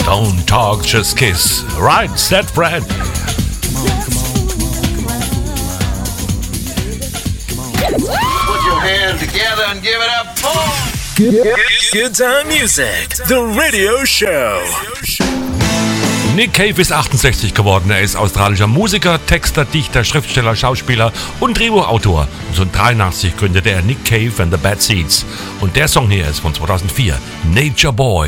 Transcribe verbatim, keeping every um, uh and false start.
Don't talk, just kiss. Right, said Fred. Put your hands together and give it up for Good, good time music. The radio show. Nick Cave ist achtundsechzig geworden. Er ist australischer Musiker, Texter, Dichter, Schriftsteller, Schauspieler und Drehbuchautor. neunzehnhundertdreiundachtzig gründete er Nick Cave and the Bad Seeds. Und der Song hier ist von zweitausendvier, Nature Boy.